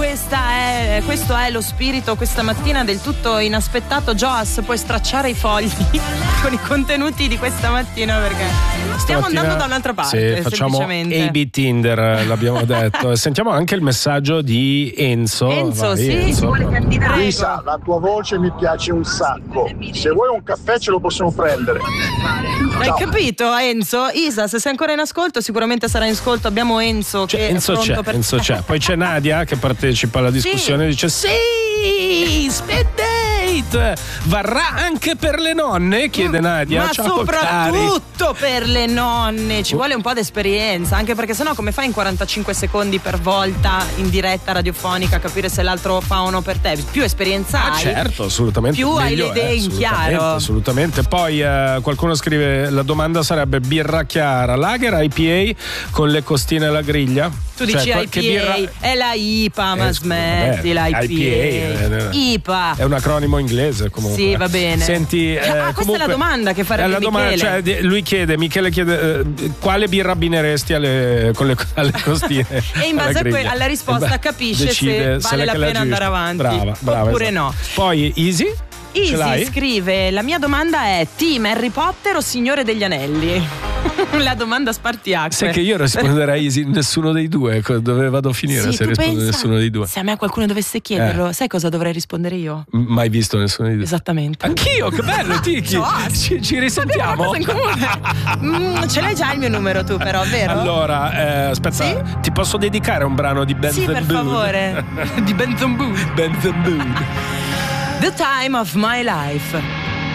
questo è lo spirito questa mattina del tutto inaspettato. Joas, puoi stracciare i fogli con i contenuti di questa mattina perché stiamo andando da un'altra parte. Sì, facciamo semplicemente A-B Tinder, l'abbiamo detto. Sentiamo anche il messaggio di Enzo. Enzo, Vai, sì, Enzo. Lisa, la tua voce mi piace un sacco. Se vuoi un caffè ce lo possiamo prendere. Hai capito, Enzo? Isa, se sei ancora in ascolto, sicuramente sarà in ascolto. Abbiamo Enzo che Enzo è pronto c'è, per Enzo c'è. Poi c'è Nadia che partecipa alla discussione e dice sì, speed date varrà anche per le nonne? Chiede Nadia. Ma ciao, soprattutto cari. per le nonne ci vuole un po' d'esperienza, anche perché sennò come fai in 45 secondi per volta in diretta radiofonica a capire se l'altro fa o no per te? Più esperienza hai, certo, assolutamente, più hai le idee in chiaro. Assolutamente. Poi qualcuno scrive: la domanda sarebbe birra chiara, lager, IPA con le costine alla griglia? Tu dici IPA, è la IPA, ma smetti, la IPA. IPA. È un acronimo inglese comunque. Sì, va bene. Senti, questa comunque, è la domanda che farebbe la domanda, Michele. Cioè, Michele chiede quale birra abbineresti alle costine. E in base alla risposta capisce se vale la pena andare avanti. Brava, oppure esatto. no. Poi Easy scrive: la mia domanda è team Harry Potter o Signore degli Anelli? La domanda spartiacque. Sai che io risponderei Easy nessuno dei due. Dove vado a finire se rispondo nessuno dei due? Se a me qualcuno dovesse chiederlo, sai cosa dovrei rispondere io? Mai visto nessuno dei due. Esattamente. Anch'io, che bello, Tiki. Ci risentiamo. Ce l'hai già il mio numero tu, però, vero? Allora, aspetta, sì? Ti posso dedicare un brano di Benson Boone? Sì, per favore. Di Benson Boone. Benson Boone. The Time of My Life.